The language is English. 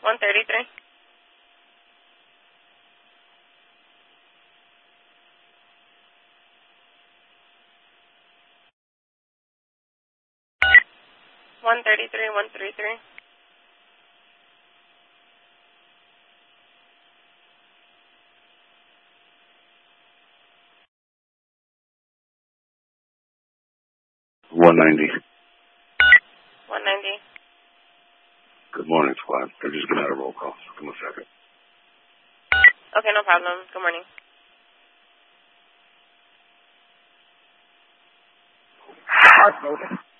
133. One 133. 190. 190. Good morning, squad. They're just getting out of roll call. Give me a second. Okay, no problem. Good morning. Heartbroken.